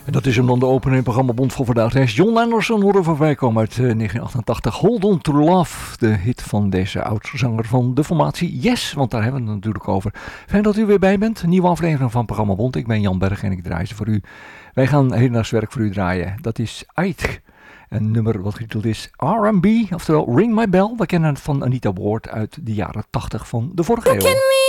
Dat is hem dan de opening in het programma Bond voor vandaag. Hij is John Anderson, horen voorbij komen uit 1988. Hold on to love, de hit van deze oud-zanger van de formatie Yes. Want daar hebben we het natuurlijk over. Fijn dat u weer bij bent. Een nieuwe aflevering van het programma Bond. Ik ben Jan Berg en ik draai ze voor u. Wij gaan hedendaags voor u draaien. Dat is Aitch. Een nummer wat getiteld is R&B, oftewel Ring My Bell. We kennen het van Anita Ward uit de jaren 80 van de vorige eeuw.